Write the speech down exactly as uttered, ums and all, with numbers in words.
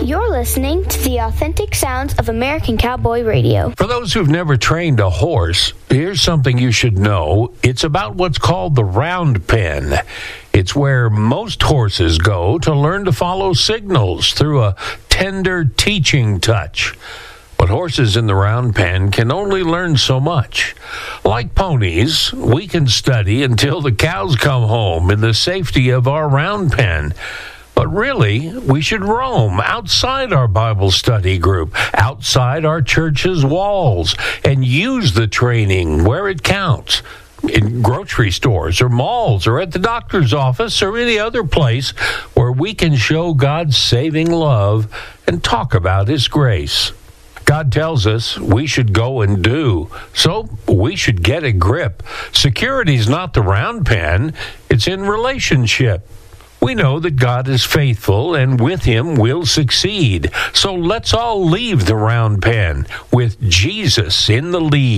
You're listening to the authentic sounds of American Cowboy Radio. For those who've never trained a horse, here's something you should know. It's about what's called the round pen. It's where most horses go to learn to follow signals through a tender teaching touch. But horses in the round pen can only learn so much. Like ponies, we can study until the cows come home in the safety of our round pen. But really, we should roam outside our Bible study group, outside our church's walls, and use the training where it counts. In grocery stores or malls or at the doctor's office or any other place where we can show God's saving love and talk about His grace. God tells us we should go and do, so we should get a grip. Security's not the round pen, it's in relationship. We know that God is faithful, and with Him we'll succeed. So let's all leave the round pen with Jesus in the lead.